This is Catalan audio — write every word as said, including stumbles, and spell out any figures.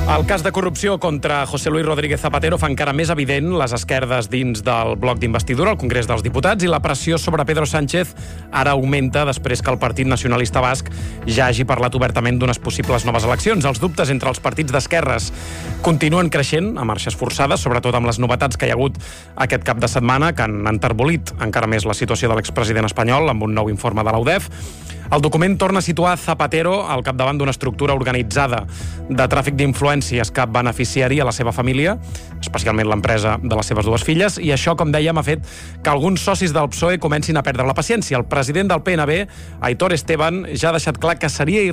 El cas de corrupció contra José Luis Rodríguez Zapatero fa encara més evident les esquerdes dins del bloc d'investidura al Congrés dels Diputats i la pressió sobre Pedro Sánchez ara augmenta després que el Partit Nacionalista Basc ja hagi parlat obertament d'unes possibles noves eleccions. Els dubtes entre els partits d'esquerres continuen creixent a marxes forçades, sobretot amb les novetats que hi ha hagut aquest cap de setmana, que han enterbolit encara més la situació de l'expresident espanyol amb un nou informe de l'A U D E F. El document torna a situar Zapatero al capdavant d'una estructura organitzada de tràfic d'influències que beneficiaria a la seva família, especialment l'empresa de les seves dues filles, i això, com dèiem, ha fet que alguns socis del P S O E comencin a perdre la paciència. El president del P N B, Aitor Esteban, ja ha deixat clar que seria